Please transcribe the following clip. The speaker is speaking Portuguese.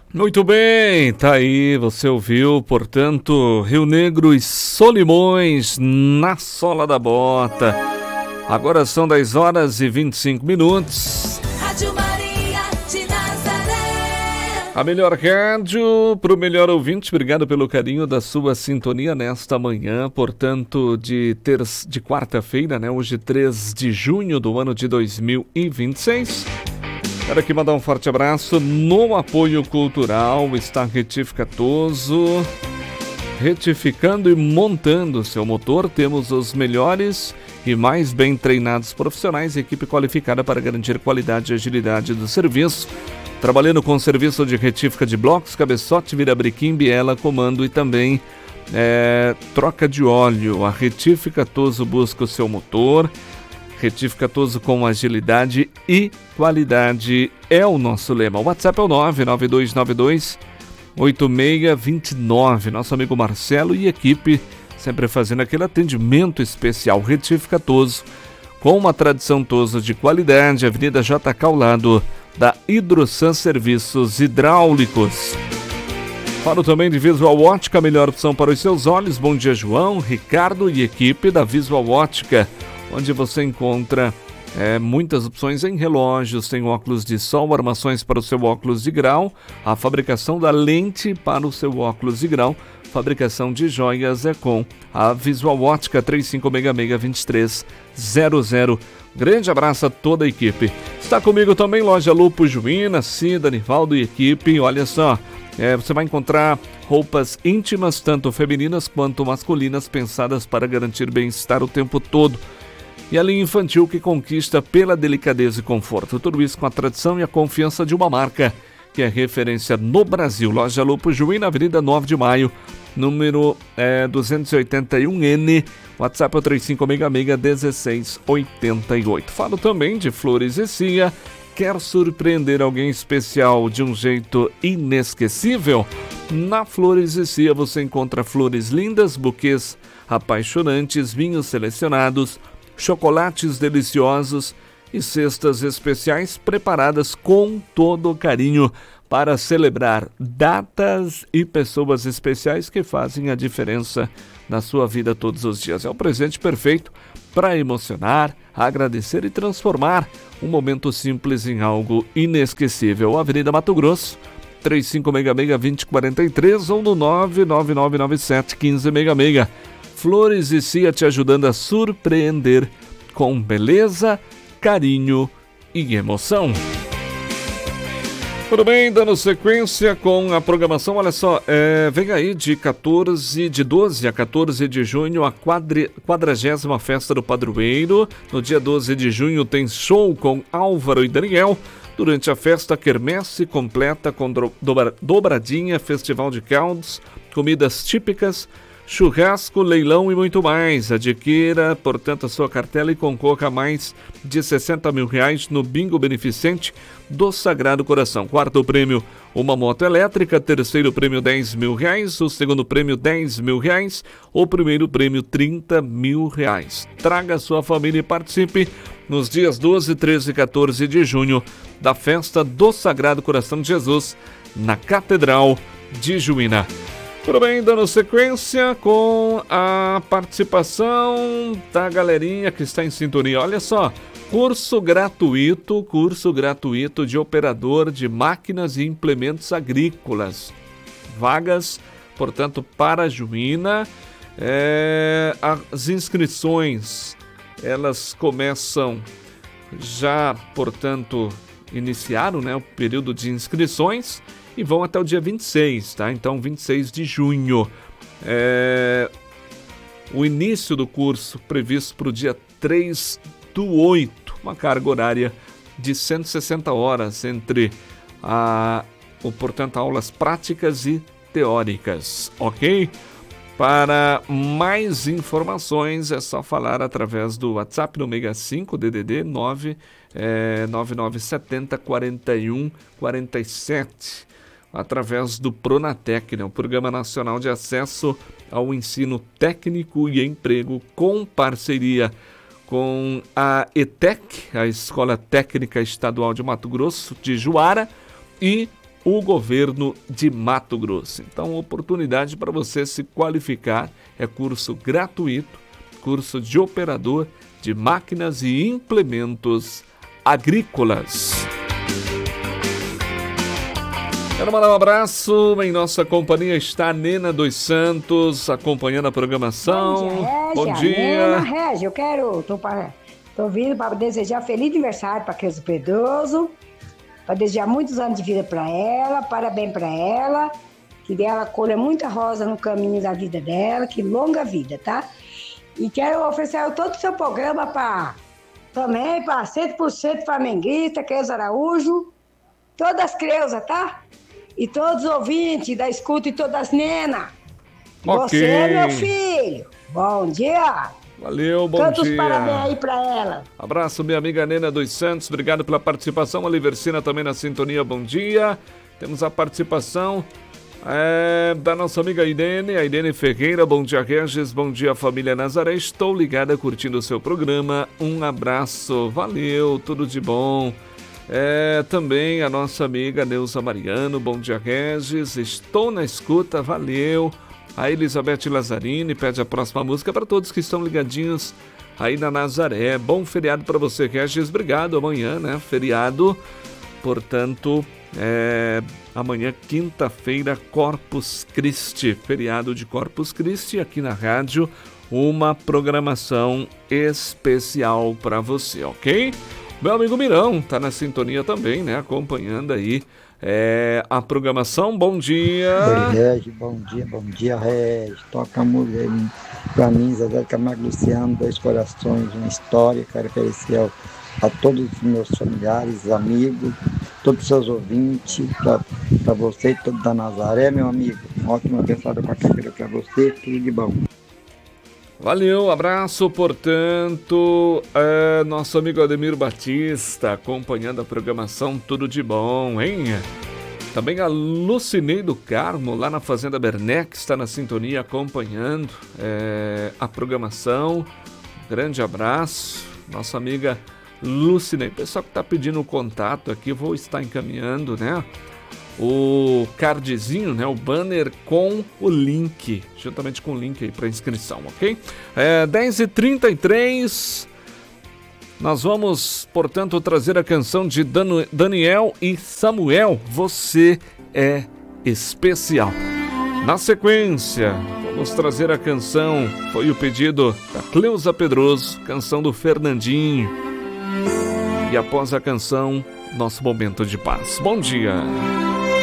Muito bem, tá aí, você ouviu, portanto, Rio Negro e Solimões na sola da bota. Agora são 10 horas e 25 minutos. Rádio Maria de Nazaré. A melhor rádio para o melhor ouvinte. Obrigado pelo carinho da sua sintonia nesta manhã, portanto, de quarta-feira, né? Hoje 3 de junho do ano de 2026. Quero aqui mandar um forte abraço no apoio cultural. Está Retificatoso, retificando e montando seu motor. Temos os melhores e mais bem treinados profissionais, equipe qualificada para garantir qualidade e agilidade do serviço. Trabalhando com serviço de retífica de blocos, cabeçote, virabrequim, biela, comando e também troca de óleo. A Retificatoso busca o seu motor. Retificatoso com agilidade e qualidade é o nosso lema. O WhatsApp é o 99292-8629. Nosso amigo Marcelo e equipe sempre fazendo aquele atendimento especial. Retificatoso com uma tradição Toso de qualidade. Avenida JK ao lado da Hidrosan Serviços Hidráulicos. Falo também de Visual Ótica, a melhor opção para os seus olhos. Bom dia, João, Ricardo e equipe da Visual Ótica, onde você encontra muitas opções em relógios, tem óculos de sol, armações para o seu óculos de grau, a fabricação da lente para o seu óculos de grau, fabricação de joias é com a Visual Ótica 3566-2300. Grande abraço a toda a equipe. Está comigo também Loja Lupo Juína, Cida, Nivaldo e equipe. Olha só, você vai encontrar roupas íntimas, tanto femininas quanto masculinas, pensadas para garantir bem-estar o tempo todo. E a linha infantil que conquista pela delicadeza e conforto. Tudo isso com a tradição e a confiança de uma marca que é referência no Brasil. Loja Lupo Juína, Avenida 9 de Maio, número 281N. WhatsApp é o 3566-1688. Falo também de Flores e Cia. Quer surpreender alguém especial de um jeito inesquecível? Na Flores e Cia você encontra flores lindas, buquês apaixonantes, vinhos selecionados, chocolates deliciosos e cestas especiais preparadas com todo o carinho para celebrar datas e pessoas especiais que fazem a diferença na sua vida todos os dias. É o presente perfeito para emocionar, agradecer e transformar um momento simples em algo inesquecível. Avenida Mato Grosso, 3566-2043 ou no 99997-1566. Flores e Cia te ajudando a surpreender com beleza, carinho e emoção. Tudo bem, dando sequência com a programação, olha só, vem aí de 12 a 14 de junho a 40ª Festa do Padroeiro. No dia 12 de junho tem show com Álvaro e Daniel. Durante a festa, quermesse completa com dobradinha, festival de caldos, comidas típicas, churrasco, leilão e muito mais. Adquira, portanto, a sua cartela e concorra a mais de R$60 mil no bingo beneficente do Sagrado Coração. Quarto prêmio, uma moto elétrica. Terceiro prêmio, R$10 mil. O segundo prêmio, R$10 mil. O primeiro prêmio, R$30 mil. Traga sua família e participe nos dias 12, 13 e 14 de junho da festa do Sagrado Coração de Jesus na Catedral de Juína. Tudo bem, dando sequência com a participação da galerinha que está em sintonia. Olha só, curso gratuito de operador de máquinas e implementos agrícolas. Vagas, portanto, para Juína. As inscrições, elas começam já, portanto, iniciaram, né, o período de inscrições. E vão até o dia 26, tá? Então, 26 de junho. O início do curso previsto para o dia 3/8. Uma carga horária de 160 horas entre, portanto, aulas práticas e teóricas, ok? Para mais informações é só falar através do WhatsApp no 65 DDD 9970 41 47. Através do Pronatec, né, o Programa Nacional de Acesso ao Ensino Técnico e Emprego, com parceria com a ETEC, a Escola Técnica Estadual de Mato Grosso de Juara, e o governo de Mato Grosso. Então, oportunidade para você se qualificar, é curso gratuito, curso de operador de máquinas e implementos agrícolas. Quero mandar um abraço, em nossa companhia está a Nena dos Santos, acompanhando a programação. Bom dia. Nena, Régia, tô vindo para desejar feliz aniversário para Cleusa Pedroso, para desejar muitos anos de vida para ela, parabéns para ela, que ela colha muita rosa no caminho da vida dela, que longa vida, tá? E quero oferecer todo o seu programa também para 100% flamenguista, Cleusa Araújo, todas as Cleusas, tá? E todos os ouvintes da escuta e todas as nenas. Ok. Você, meu filho. Bom dia. Valeu, bom Canta dia. os parabéns aí pra ela. Abraço, minha amiga Nena dos Santos, obrigado pela participação. A Liversina também na sintonia, bom dia. Temos a participação da nossa amiga Irene, a Irene Ferreira. Bom dia, Regis, bom dia, família Nazaré. Estou ligada curtindo o seu programa. Um abraço, valeu, tudo de bom. Também a nossa amiga Neuza Mariano, bom dia, Regis, estou na escuta, valeu. A Elizabeth Lazzarini pede a próxima música para todos que estão ligadinhos aí na Nazaré. Bom feriado para você, Regis, obrigado. Amanhã, né, feriado, portanto, amanhã, quinta-feira, Corpus Christi, feriado de Corpus Christi, aqui na rádio, uma programação especial para você, ok? Meu amigo Mirão tá na sintonia também, né? Acompanhando aí a programação. Bom dia. Oi, Regis, bom dia, Regis. Toca a música aí pra mim, Zezé Camargo Luciano, Dois Corações, uma história. Quero oferecer a todos os meus familiares, amigos, todos os seus ouvintes, pra você e todos da Nazaré, meu amigo. Uma ótima abençoada quarta-feira pra você, tudo de bom. Valeu, abraço, portanto, nosso amigo Ademir Batista, acompanhando a programação, tudo de bom, hein? Também a Lucinei do Carmo, lá na Fazenda Berneck, está na sintonia, acompanhando a programação. Grande abraço, nossa amiga Lucinei. Pessoal que está pedindo o contato aqui, vou estar encaminhando, né? O cardzinho, né, o banner com o link, juntamente com o link aí para inscrição, ok? 10h33, nós vamos, portanto, trazer a canção de Daniel e Samuel, Você é Especial. Na sequência, vamos trazer a canção, foi o pedido da Cleusa Pedroso, canção do Fernandinho. E após a canção, nosso momento de paz. Bom dia!